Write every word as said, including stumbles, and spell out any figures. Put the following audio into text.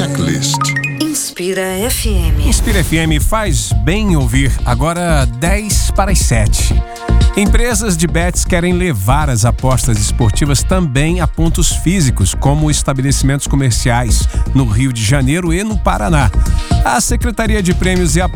Checklist. Inspira F M. Inspira F M, faz bem ouvir. Agora dez para as sete. Empresas de bets querem levar as apostas esportivas também a pontos físicos, como estabelecimentos comerciais no Rio de Janeiro e no Paraná. A Secretaria de Prêmios e